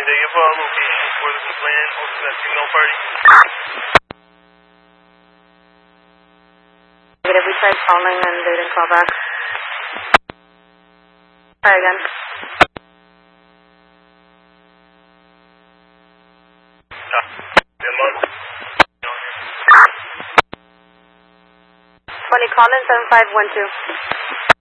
Negative location for the plan of the signal party. Negative, we tried calling and they didn't call back. Try again. Demo. 20, call in 7512.